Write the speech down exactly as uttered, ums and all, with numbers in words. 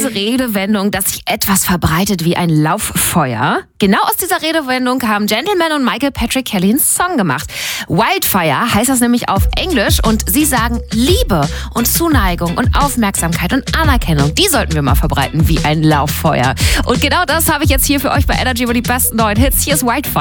diese Redewendung, dass sich etwas verbreitet wie ein Lauffeuer? Genau aus dieser Redewendung haben Gentleman und Michael Patrick Kelly einen Song gemacht. Wildfire heißt das nämlich auf Englisch und sie sagen, Liebe und Zuneigung und Aufmerksamkeit und Anerkennung, die sollten wir mal verbreiten wie ein Lauffeuer. Und genau das habe ich jetzt hier für euch bei Energy über die besten neuen Hits. Hier ist Wildfire.